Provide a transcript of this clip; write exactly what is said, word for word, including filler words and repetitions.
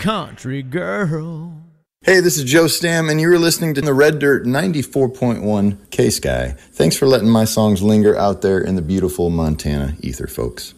country girl. Hey, this is Joe Stam, and you're listening to the Red Dirt ninety-four point one K-Sky. Thanks for letting my songs linger out there in the beautiful Montana ether, folks.